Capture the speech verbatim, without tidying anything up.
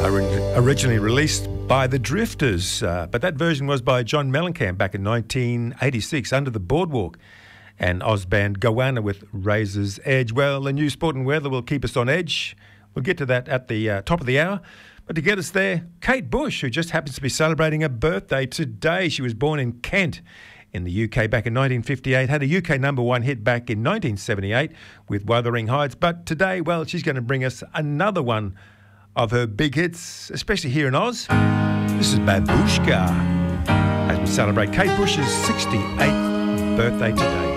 Ori- Originally released by the Drifters, uh, but that version was by John Mellencamp back in nineteen eighty-six, Under the Boardwalk, and Oz band Goanna with Razor's Edge. Well, the new sport and weather will keep us on edge. We'll get to that at the uh, top of the hour. But to get us there, Kate Bush, who just happens to be celebrating a birthday today. She was born in Kent in the U K back in nineteen fifty-eight, had a U K number one hit back in nineteen seventy-eight with Wuthering Heights. But today, well, she's going to bring us another one of her big hits, especially here in Oz. This is Babushka, as we celebrate Kate Bush's sixty-eighth birthday today.